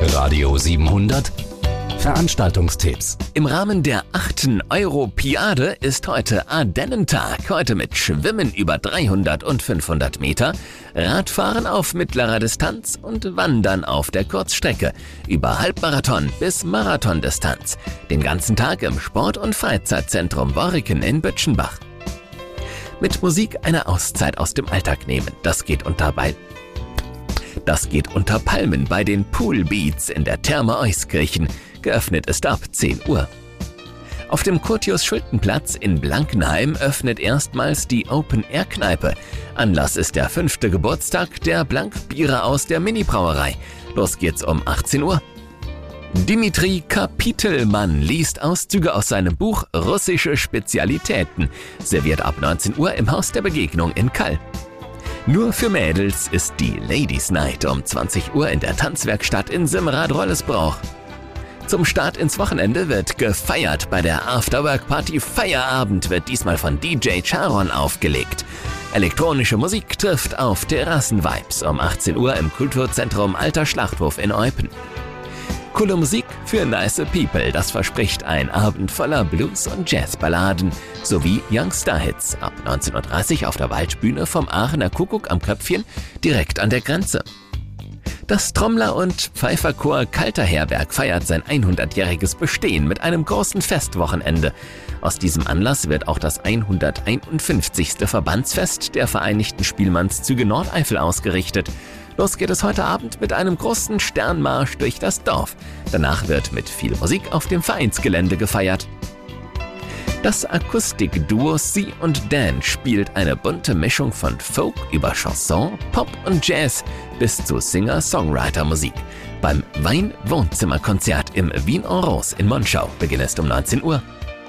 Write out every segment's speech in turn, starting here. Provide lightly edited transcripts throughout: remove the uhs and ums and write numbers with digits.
Radio 700 Veranstaltungstipps. Im Rahmen der 8. Europiade ist heute Ardennentag. Heute mit Schwimmen über 300 und 500 Meter, Radfahren auf mittlerer Distanz und Wandern auf der Kurzstrecke über Halbmarathon bis Marathondistanz. Den ganzen Tag im Sport- und Freizeitzentrum Worriken in Bütschenbach. Mit Musik eine Auszeit aus dem Alltag nehmen. Das geht unter Palmen bei den Poolbeats in der Therme Euskirchen. Geöffnet ist ab 10 Uhr. Auf dem Curtius-Schulten-Platz in Blankenheim öffnet erstmals die Open-Air-Kneipe. Anlass ist der 5. Geburtstag der Blankbiere aus der Mini-Brauerei. Los geht's um 18 Uhr. Dimitri Kapitelmann liest Auszüge aus seinem Buch Russische Spezialitäten. Serviert ab 19 Uhr im Haus der Begegnung in Kall. Nur für Mädels ist die Ladies Night um 20 Uhr in der Tanzwerkstatt in Simrad-Rollesbruch. Zum Start ins Wochenende wird gefeiert. Bei der Afterwork-Party Feierabend wird diesmal von DJ Charon aufgelegt. Elektronische Musik trifft auf Terrassen-Vibes um 18 Uhr im Kulturzentrum Alter Schlachthof in Eupen. Coole Musik für nice people, das verspricht ein Abend voller Blues- und Jazzballaden sowie Youngstar-Hits ab 19.30 Uhr auf der Waldbühne vom Aachener Kuckuck am Köpfchen direkt an der Grenze. Das Trommler- und Pfeiferchor Kalter Herberg feiert sein 100-jähriges Bestehen mit einem großen Festwochenende. Aus diesem Anlass wird auch das 151. Verbandsfest der Vereinigten Spielmannszüge Nordeifel ausgerichtet. Los geht es heute Abend mit einem großen Sternmarsch durch das Dorf. Danach wird mit viel Musik auf dem Vereinsgelände gefeiert. Das Akustikduo Sie und Dan spielt eine bunte Mischung von Folk über Chanson, Pop und Jazz bis zu Singer-Songwriter-Musik. Beim Wein-Wohnzimmerkonzert im Wien en Rose in Monschau beginnt es um 19 Uhr.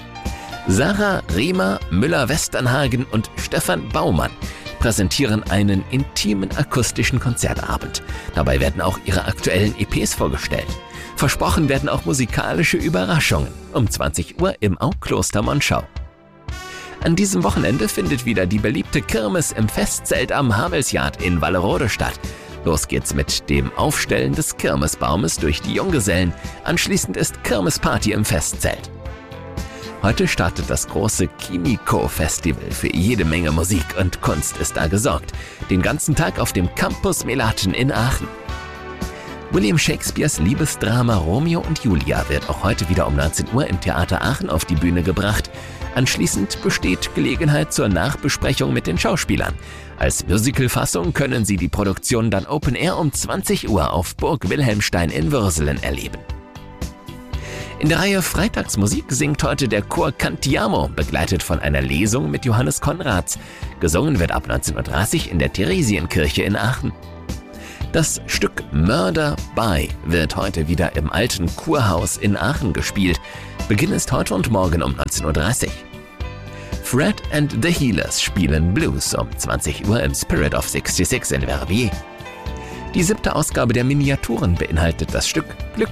Sarah Rehmer, Müller-Westernhagen und Stefan Baumann präsentieren einen intimen akustischen Konzertabend. Dabei werden auch ihre aktuellen EPs vorgestellt. Versprochen werden auch musikalische Überraschungen um 20 Uhr im Aukloster Monschau. An diesem Wochenende findet wieder die beliebte Kirmes im Festzelt am Havelsjard in Wallerode statt. Los geht's mit dem Aufstellen des Kirmesbaumes durch die Junggesellen. Anschließend ist Kirmesparty im Festzelt. Heute startet das große Kimiko-Festival. Für jede Menge Musik und Kunst ist da gesorgt. Den ganzen Tag auf dem Campus Melaten in Aachen. William Shakespeares Liebesdrama Romeo und Julia wird auch heute wieder um 19 Uhr im Theater Aachen auf die Bühne gebracht. Anschließend besteht Gelegenheit zur Nachbesprechung mit den Schauspielern. Als Musicalfassung können Sie die Produktion dann Open Air um 20 Uhr auf Burg Wilhelmstein in Würselen erleben. In der Reihe Freitagsmusik singt heute der Chor Cantiamo, begleitet von einer Lesung mit Johannes Konrads. Gesungen wird ab 19.30 Uhr in der Theresienkirche in Aachen. Das Stück Murder By wird heute wieder im alten Kurhaus in Aachen gespielt. Beginn ist heute und morgen um 19.30 Uhr. Fred and the Healers spielen Blues um 20 Uhr im Spirit of 66 in Verbier. Die 7. Ausgabe der Miniaturen beinhaltet das Stück Glück